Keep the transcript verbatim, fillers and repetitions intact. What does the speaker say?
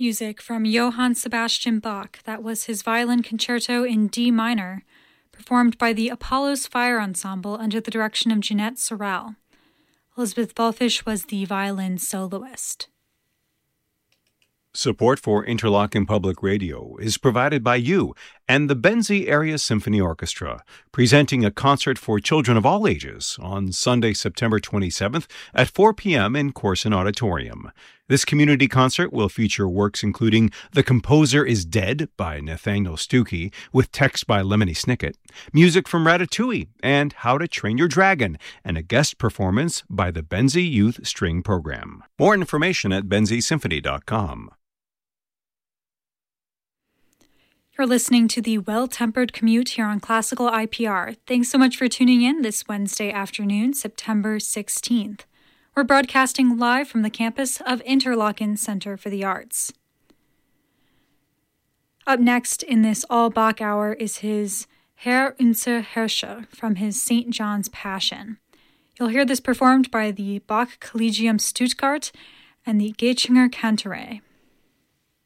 Music from Johann Sebastian Bach. That was his violin concerto in D minor, performed by the Apollo's Fire Ensemble under the direction of Jeanette Sorrell. Elizabeth Bulfish was the violin soloist. Support for Interlochen Public Radio is provided by you and the Benzie Area Symphony Orchestra, presenting a concert for children of all ages on Sunday, September twenty-seventh at four p.m. in Corson Auditorium. This community concert will feature works including The Composer is Dead by Nathaniel Stuckey, with text by Lemony Snicket, music from Ratatouille, and How to Train Your Dragon, and a guest performance by the Benzie Youth String Program. More information at benzie symphony dot com. You're listening to the Well-Tempered Commute here on Classical I P R. Thanks so much for tuning in this Wednesday afternoon, September sixteenth. We're broadcasting live from the campus of Interlochen Center for the Arts. Up next in this all-Bach hour is his Herr unser Herrscher from his Saint John's Passion. You'll hear this performed by the Bach Collegium Stuttgart and the Getchinger Kantorei.